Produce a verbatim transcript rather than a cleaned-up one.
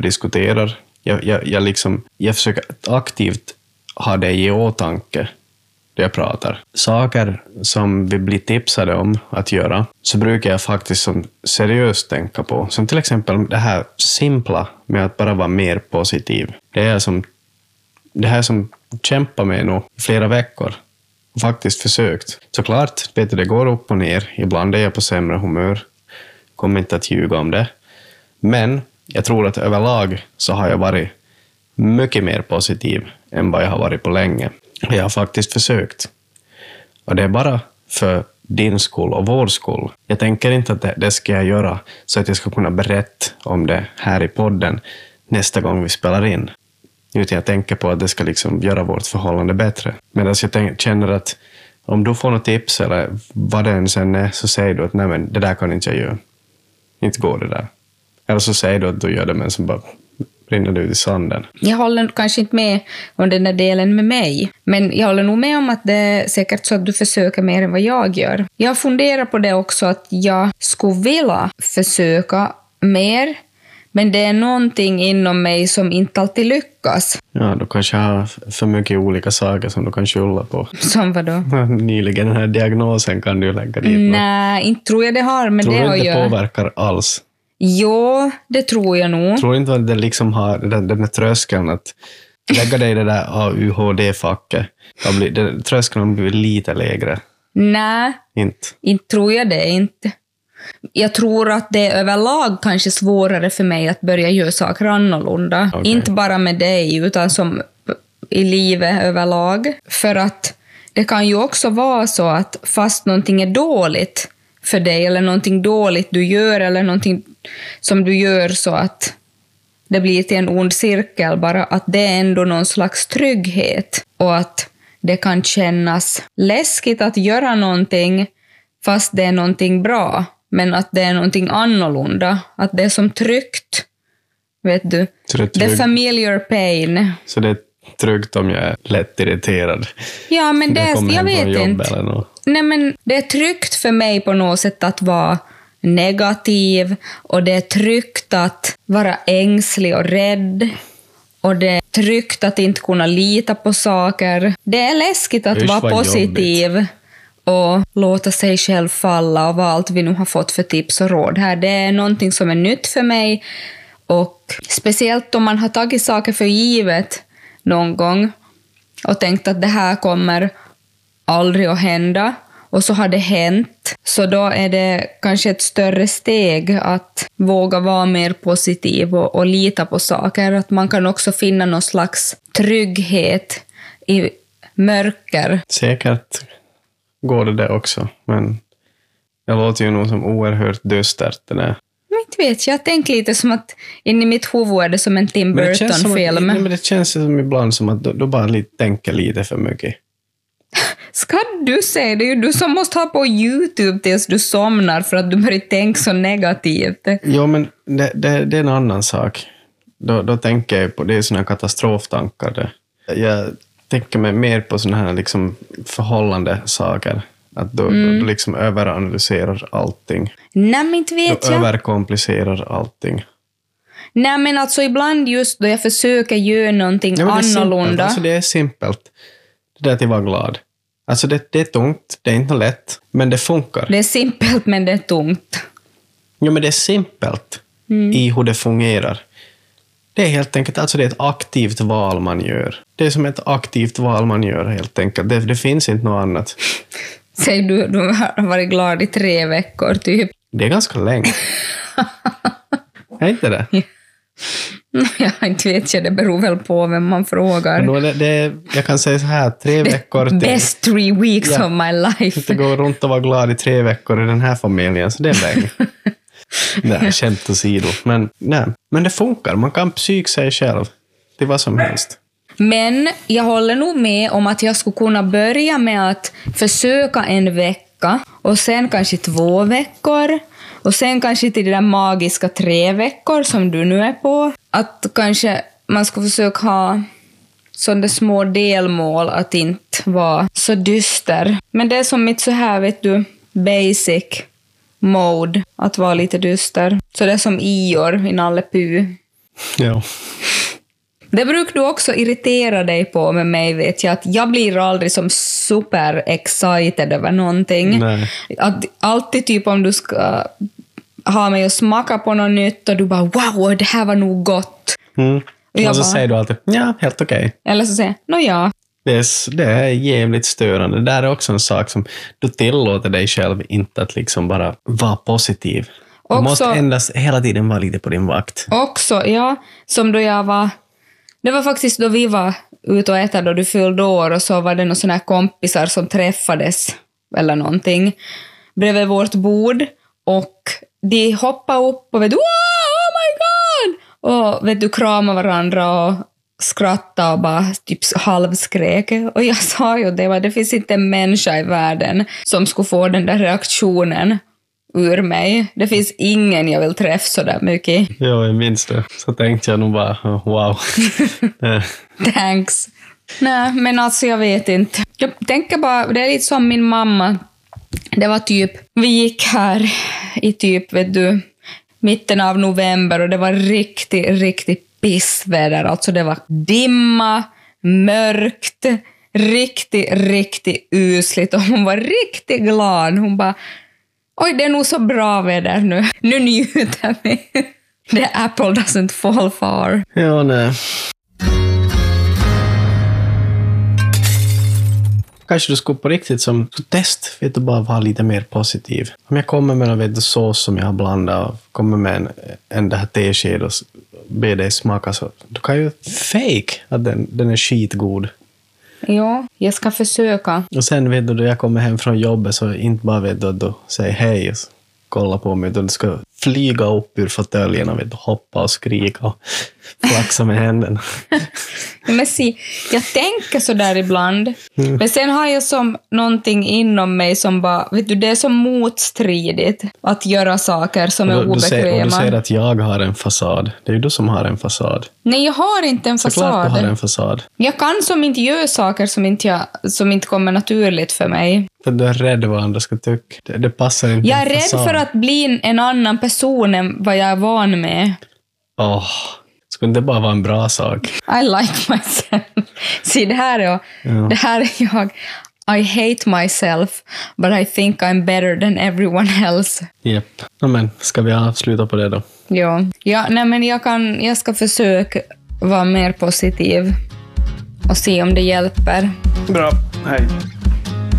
diskuterar. Jag, jag, jag, liksom, jag försöker aktivt ha det i åtanke när jag pratar. Saker som vi blir tipsade om att göra, så brukar jag faktiskt som seriöst tänka på. Som till exempel det här simpla med att bara vara mer positiv. Det är som det här som kämpar med nu i flera veckor. Och faktiskt försökt. Såklart, vet du, det går upp och ner. Ibland är jag på sämre humör. Kommer inte att ljuga om det. Men jag tror att överlag så har jag varit mycket mer positiv än vad jag har varit på länge. Jag har faktiskt försökt. Och det är bara för din skull och vår skull. Jag tänker inte att det, det ska jag göra så att jag ska kunna berätta om det här i podden nästa gång vi spelar in. Utan jag tänker på att det ska liksom göra vårt förhållande bättre. Medan jag tänk, känner att om du får något tips eller vad det än sen är, så säger du att nej, men det där kan inte jag göra. Inte går det där. Eller så säger du att du gör det, men så bara rinner det ut i sanden. Jag håller kanske inte med om den där delen med mig. Men jag håller nog med om att det är säkert så att du försöker mer än vad jag gör. Jag funderar på det också, att jag skulle vilja försöka mer. Men det är någonting inom mig som inte alltid lyckas. Ja, du kanske har för mycket olika saker som du kan skylla på. Som vad då? Nyligen den här diagnosen kan du lägga dit. Nej, inte tror jag det har med tror det att göra. Tror du inte det påverkar alls? Jo, det tror jag nog. Tror du inte att det liksom har den, den här tröskeln att lägga dig i det där A U H D-facket? Tröskeln blir lite lägre. Nej, inte. inte tror jag det inte. Jag tror att det är överlag kanske svårare för mig att börja göra saker annorlunda. Okay. Inte bara med dig, utan som i livet överlag. För att det kan ju också vara så att fast någonting är dåligt för dig, eller någonting dåligt du gör, eller någonting som du gör så att det blir till en ond cirkel, bara att det är ändå någon slags trygghet. Och att det kan kännas läskigt att göra någonting fast det är någonting bra. Men att det är någonting annorlunda. Att det är som tryggt. Vet du? The familiar pain. Så det är tryggt om jag är lätt irriterad? Ja, men det är, jag vet inte. Nej, men det är tryggt för mig på något sätt att vara negativ. Och det är tryggt att vara ängslig och rädd. Och det är tryggt att inte kunna lita på saker. Det är läskigt att Usch, vara positiv. Jobbigt. Och låta sig själv falla av allt vi nu har fått för tips och råd här. Det är någonting som är nytt för mig. Och speciellt om man har tagit saker för givet någon gång och tänkt att det här kommer aldrig att hända. Och så har det hänt. Så då är det kanske ett större steg att våga vara mer positiv och, och lita på saker. Att man kan också finna någon slags trygghet i mörker. Säkert går det där också, men jag låter ju nog som oerhört dystert den är. Men inte vet jag, jag tänker lite som att in i mitt huvud är det som en Tim Burton-film. Men, men det känns som ibland som att du, du bara lite, tänker lite för mycket. Ska du säga det? Det är ju du som måste ha på YouTube tills du somnar för att du börjar tänka så negativt. Jo, men det, det, det är en annan sak. Då, då tänker jag på, det är såna katastroftankar. Det. Jag tänker mig mer på såna här liksom förhållande saker. Att du, mm. du, du liksom överanalyserar allting. Nej, men inte vet du jag. Du överkomplicerar allting. Nej, men alltså ibland just då jag försöker göra någonting ja, annorlunda. Det alltså det är simpelt. Det är att jag var glad. Alltså det, det är tungt, det är inte lätt, men det funkar. Det är simpelt, men det är tungt. Ja, men det är simpelt mm. i hur det fungerar. Det är helt enkelt, alltså det är ett aktivt val man gör. Det är som ett aktivt val man gör helt enkelt. Det, det finns inte något annat. Säg du, du har varit glad i tre veckor typ. Det är ganska länge. Är inte det? Ja. Ja, inte vet jag, det beror väl på vem man frågar. Men det, det, jag kan säga så här, tre The veckor till. Best three weeks ja, of my life. Det går runt och vara glad i tre veckor i den här familjen, så det är länge. Nej, skämt åsido. Men, nej, men det funkar, man kan psyka sig själv till vad som helst. Men jag håller nog med om att jag skulle kunna börja med att försöka en vecka och sen kanske två veckor. Och sen kanske till det där magiska tre veckor som du nu är på. Att kanske man ska försöka ha sådana små delmål att inte vara så dyster. Men det är som mitt så här, vet du, basic mode att vara lite dyster. Så det är som Ior i Nalle Puh. Ja. Det brukar du också irritera dig på med mig, vet jag. Att jag blir aldrig som super excited över någonting. Nej. Att alltid typ om du ska ha mig att smaka på något nytt och du bara wow, det här var nog gott. Mm. Och, och så bara, säger du alltid, ja, helt okej. Okay. Eller så säger jag, nå ja. Det är, det är jävligt störande. Det där är också en sak som du tillåter dig själv inte att liksom bara vara positiv. Du också, måste endast hela tiden vara lite på din vakt. Också, ja. Som då jag var... Det var faktiskt då vi var ute och äta då du fyllde år och så var det några såna här kompisar som träffades eller någonting bredvid vårt bord och de hoppade upp och vet du, oh my god! Och vet du, kramade varandra och skrattade och bara typ halvskrek. Och jag sa ju det, var, det finns inte en människa i världen som skulle få den där reaktionen ur mig. Det finns ingen jag vill träffa så där mycket. Ja, jag minns det. Så tänkte jag nog bara, wow. Thanks. Nej, men alltså jag vet inte. Jag tänker bara, det är lite som min mamma. Det var typ, vi gick här i typ, vet du, mitten av november och det var riktigt, riktigt pissväder. Alltså det var dimma, mörkt, riktigt, riktigt usligt och hon var riktigt glad. Hon bara, oj, det är nog så bra väder nu. Nu njuter vi. The apple doesn't fall far. Ja, nej. Kanske du skulle på riktigt som test, vet du, bara vara lite mer positiv. Om jag kommer med en vet du, sås som jag har blandat och kommer med en, en det här tesked och ber dig smaka så. Du kan ju fake att den, den är skitgod. Ja, jag ska försöka. Och sen vet du, då jag kommer hem från jobbet så inte bara vet du att du säger hej och kolla på mig, utan du ska flyga upp ur fåtöljerna, vet du, hoppa och skrika och flaxa med händerna. Men se, jag tänker så där ibland. Mm. Men sen har jag som någonting inom mig som bara, vet du, det är så motstridigt att göra saker som är obekväma. Du säger, och du säger att jag har en fasad. Det är ju du som har en fasad. Nej, jag har inte en fasad. Såklart du har en fasad. Jag kan som inte göra saker som inte, jag, som inte kommer naturligt för mig. För du är rädd vad andra ska tycka. Det, det passar inte. Jag är rädd för att bli en annan person än vad jag är van med. Åh, oh, skulle det bara vara en bra sak? I like myself. Se, det här är, ja. det här är jag. I hate myself, but I think I'm better than everyone else. Japp. Ja, men ska vi avsluta på det då? Ja, ja nej, men jag, kan, jag ska försöka vara mer positiv och se om det hjälper. Bra, hej.